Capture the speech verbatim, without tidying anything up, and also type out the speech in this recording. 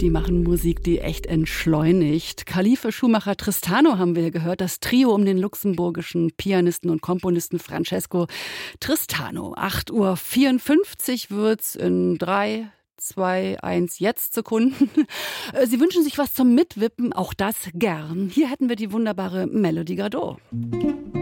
Die machen Musik, die echt entschleunigt. Khalifa, Schumacher, Tristano haben wir gehört. Das Trio um den luxemburgischen Pianisten und Komponisten Francesco Tristano. acht Uhr vierundfünfzig wird's in drei, zwei, eins jetzt Sekunden. Sie wünschen sich was zum Mitwippen, auch das gern. Hier hätten wir die wunderbare Melody Gardot.